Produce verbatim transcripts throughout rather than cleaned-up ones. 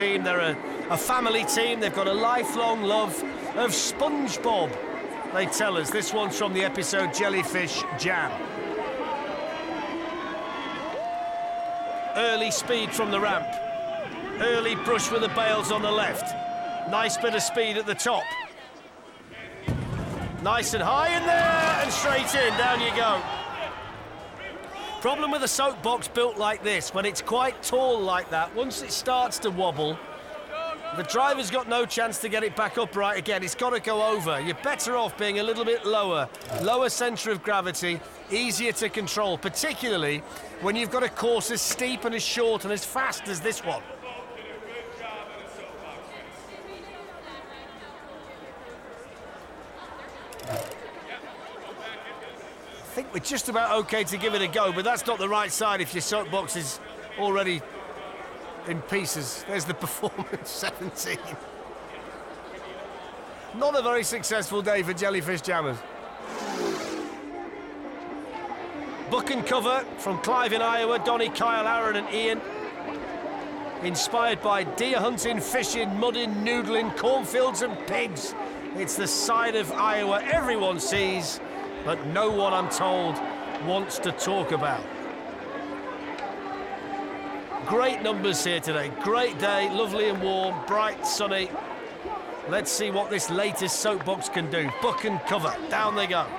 They're a, a family team. They've got a lifelong love of SpongeBob, they tell us. This one's from the episode Jellyfish Jam. Early speed from the ramp. Early brush with the bails on the left. Nice bit of speed at the top. Nice and high in there and straight in. Down you go. Problem with a soapbox built like this, when it's quite tall like that, once it starts to wobble, the driver's got no chance to get it back upright again. It's got to go over. You're better off being a little bit lower. Lower centre of gravity, easier to control, particularly when you've got a course as steep and as short and as fast as this one. I think we're just about OK to give it a go, but that's not the right side if your soapbox is already in pieces. There's the Performance seventeen. Not a very successful day for Jellyfish Jammers. Book and cover from Clive in Iowa, Donny, Kyle, Aaron and Ian. Inspired by deer hunting, fishing, mudding, noodling, cornfields and pigs. It's the side of Iowa everyone sees, but no one, I'm told, wants to talk about. Great numbers here today. Great day, lovely and warm, bright, sunny. Let's see what this latest soapbox can do. Book and cover. Down they go.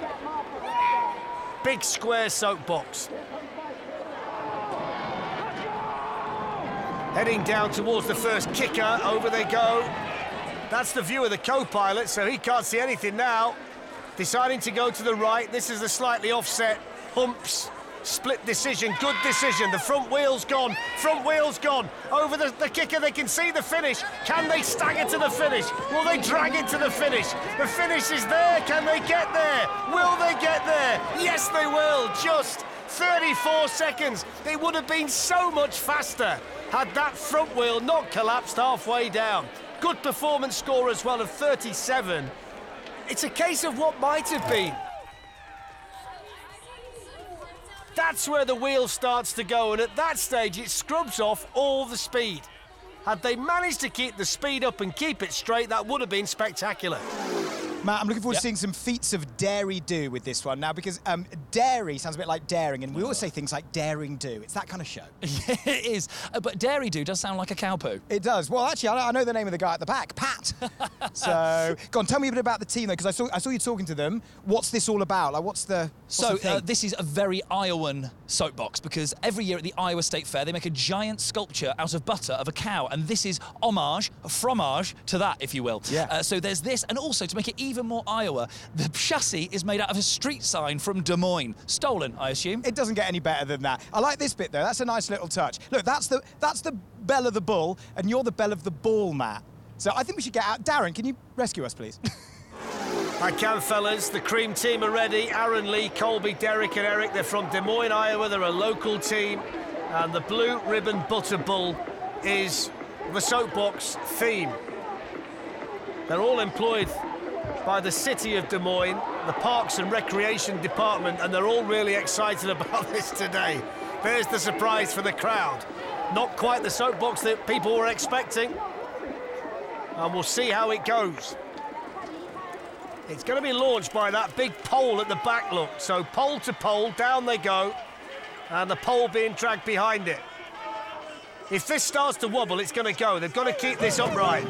Big square soapbox. Heading down towards the first kicker. Over they go. That's the view of the co-pilot, so he can't see anything now. Deciding to go to the right. This is the slightly offset humps. Split decision, good decision. The front wheel's gone, front wheel's gone. Over the, the kicker, they can see the finish. Can they stagger to the finish? Will they drag it to the finish? The finish is there, can they get there? Will they get there? Yes, they will, just thirty-four seconds. They would have been so much faster had that front wheel not collapsed halfway down. Good performance score as well of thirty-seven. It's a case of what might have been. That's where the wheel starts to go, and at that stage it scrubs off all the speed. Had they managed to keep the speed up and keep it straight, that would have been spectacular. Matt, I'm looking forward yep. to seeing some feats of dairy-do with this one now, because um, dairy sounds a bit like daring, and we always say things like daring-do. It's that kind of show. Yeah, it is. Uh, but dairy-do does sound like a cow poo. It does. Well, actually, I know the name of the guy at the back, Pat. So, go on, tell me a bit about the team, though, because I saw, I saw you talking to them. What's this all about? Like, what's the what's So, the uh, this is a very Iowan soapbox, because every year at the Iowa State Fair, they make a giant sculpture out of butter of a cow, and this is homage, fromage to that, if you will. Yeah. Uh, so there's this, and also, to make it even more Iowa, the chassis is made out of a street sign from Des Moines. Stolen, I assume. It doesn't get any better than that. I like this bit, though. That's a nice little touch. Look, that's the that's the bell of the bull, and you're the bell of the ball, Matt. So I think we should get out. Darren, can you rescue us, please? I can, fellas. The cream team are ready. Aaron, Lee, Colby, Derek and Eric. They're from Des Moines, Iowa. They're a local team. And the blue ribbon butter bull is the soapbox theme. They're all employed by the city of Des Moines, the Parks and Recreation Department, and they're all really excited about this today. There's the surprise for the crowd. Not quite the soapbox that people were expecting. And we'll see how it goes. It's going to be launched by that big pole at the back, look. So pole to pole, down they go, and the pole being dragged behind it. If this starts to wobble, it's going to go. They've got to keep this upright.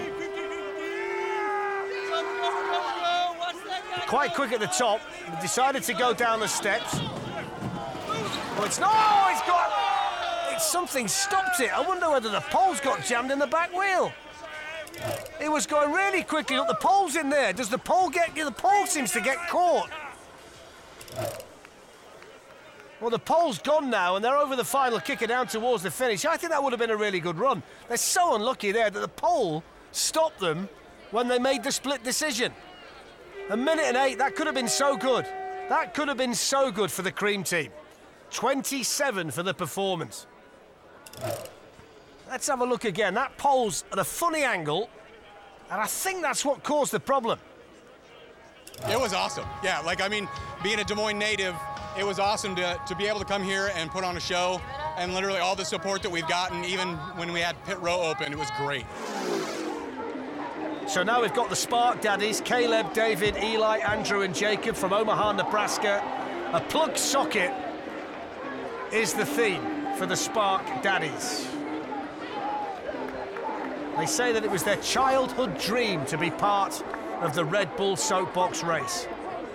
Quite quick at the top. They decided to go down the steps. Oh, it's no, oh, it's got. It's something stopped it. I wonder whether the pole's got jammed in the back wheel. It was going really quickly. Look, the pole's in there. Does the pole get? The pole seems to get caught. Well, the pole's gone now, and they're over the final kicker down towards the finish. I think that would have been a really good run. They're so unlucky there that the pole stopped them when they made the split decision. A minute and eight, that could have been so good. That could have been so good for the cream team. twenty-seven for the performance. Let's have a look again. That pole's at a funny angle, and I think that's what caused the problem. It was awesome. Yeah, like, I mean, being a Des Moines native, it was awesome to, to be able to come here and put on a show. and literally all the support that we've gotten, even when we had pit row open, it was great. So now we've got the Spark Daddies, Caleb, David, Eli, Andrew and Jacob from Omaha, Nebraska. A plug socket is the theme for the Spark Daddies. They say that it was their childhood dream to be part of the Red Bull Soapbox race.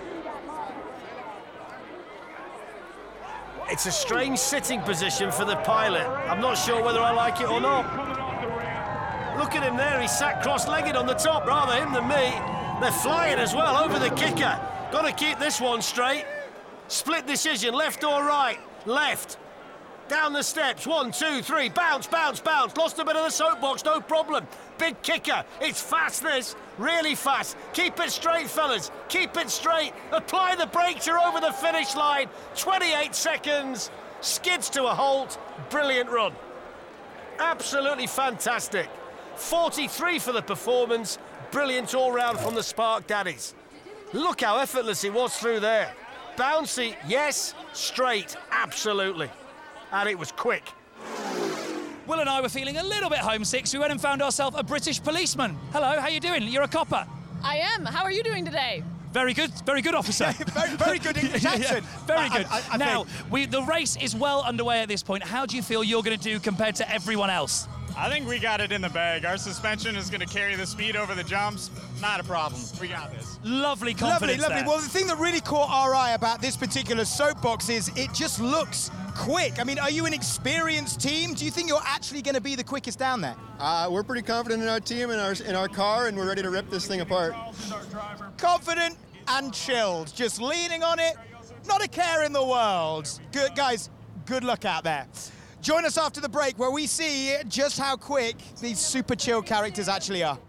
It's a strange sitting position for the pilot. I'm not sure whether I like it or not. Look at him there, he's sat cross-legged on the top, rather him than me. They're flying as well over the kicker. Got to keep this one straight. Split decision, left or right? Left. Down the steps, one, two, three, bounce, bounce, bounce. Lost a bit of the soapbox, no problem. Big kicker, it's fast this, really fast. Keep it straight, fellas, keep it straight. Apply the brakes, you're over the finish line. twenty-eight seconds, skids to a halt, brilliant run. Absolutely fantastic. forty-three for the performance, brilliant all round from the Spark Daddies. Look how effortless it was through there. Bouncy, yes, straight, absolutely. And it was quick. Will and I were feeling a little bit homesick, so we went and found ourselves a British policeman. Hello, how you doing? You're a copper. I am. How are you doing today? Very good, very good, officer. very, very good English accent. Yeah, very good. I, I, I now, think. we, the race is well underway at this point. How do you feel you're going to do compared to everyone else? I think we got it in the bag. Our suspension is going to carry the speed over the jumps. Not a problem. We got this. Lovely Lovely, confidence lovely. there. Well, the thing that really caught our eye about this particular soapbox is it just looks quick. I mean, are you an experienced team? Do you think you're actually going to be the quickest down there? Uh, we're pretty confident in our team and our in our car, and we're ready to rip this thing apart. Confident and chilled, just leaning on it, not a care in the world. Good guys, good luck out there. Join us after the break where we see just how quick these super chill characters actually are.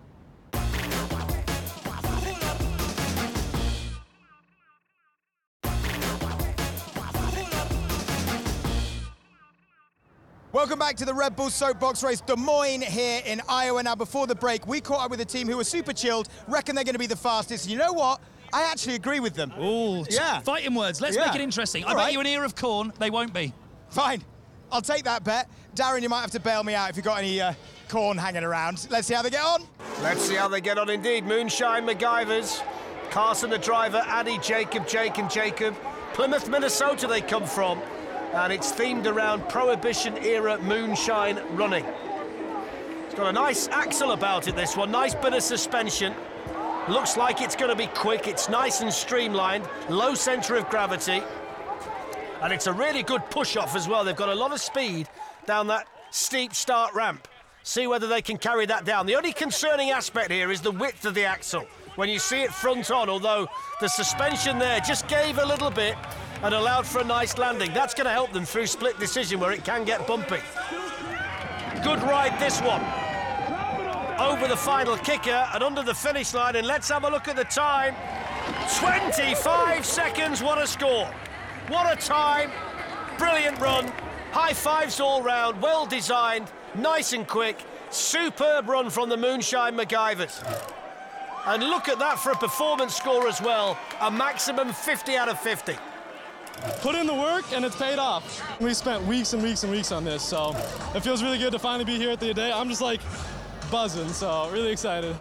Welcome back to the Red Bull Soapbox Race, Des Moines here in Iowa. Now, before the break, we caught up with a team who were super chilled, reckon they're going to be the fastest. And you know what? I actually agree with them. Ooh, yeah. Fighting words. Let's Yeah. make it interesting. I All bet right. you an ear of corn. They won't be. Fine. I'll take that bet. Darren, you might have to bail me out if you've got any uh, corn hanging around. Let's see how they get on. Let's see how they get on indeed. Moonshine MacGyvers, Carson the driver, Addy, Jacob, Jake and Jacob. Plymouth, Minnesota they come from. And it's themed around Prohibition-era moonshine running. It's got a nice axle about it, this one. Nice bit of suspension. Looks like it's going to be quick. It's nice and streamlined. Low centre of gravity. And it's a really good push-off as well. They've got a lot of speed down that steep start ramp. See whether they can carry that down. The only concerning aspect here is the width of the axle. When you see it front on, although the suspension there just gave a little bit and allowed for a nice landing. That's going to help them through split decision where it can get bumpy. Good ride, this one. Over the final kicker and under the finish line, and let's have a look at the time. twenty-five seconds, what a score. What a time, brilliant run. High fives all round, well designed, nice and quick. Superb run from the Moonshine MacGyvers. And look at that for a performance score as well, a maximum fifty out of fifty. Put in the work and it's paid off. We spent weeks and weeks and weeks on this, so it feels really good to finally be here at the day. I'm just like buzzing, so really excited.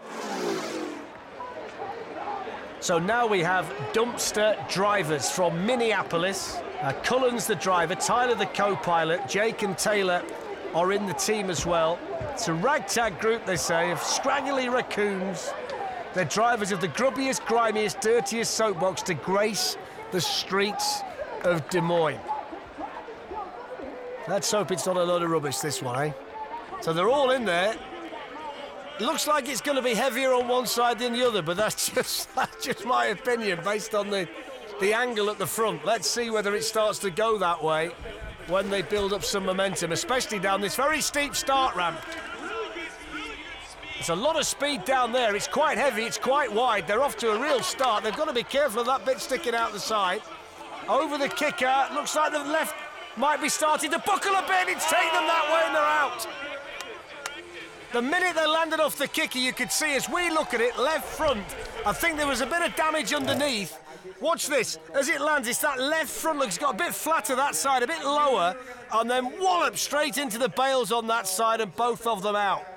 So now we have dumpster drivers from Minneapolis. Uh, Cullen's the driver, Tyler the co-pilot, Jake and Taylor are in the team as well. It's a ragtag group, they say, of scraggly raccoons. They're drivers of the grubbiest, grimiest, dirtiest soapbox to grace the streets of Des Moines. Let's hope it's not a load of rubbish, this one, eh? So they're all in there. Looks like it's going to be heavier on one side than the other, but that's just, that's just my opinion based on the, the angle at the front. Let's see whether it starts to go that way when they build up some momentum, especially down this very steep start ramp. There's a lot of speed down there. It's quite heavy, it's quite wide. They're off to a real start. They've got to be careful of that bit sticking out the side. Over the kicker, looks like the left might be starting to buckle a bit. It's taken them that way and they're out. The minute they landed off the kicker, you could see as we look at it, left front, I think there was a bit of damage underneath Watch this. As it lands, it's that left front look. It's got a bit flatter that side, a bit lower, and then wallop straight into the bales on that side, and both of them out.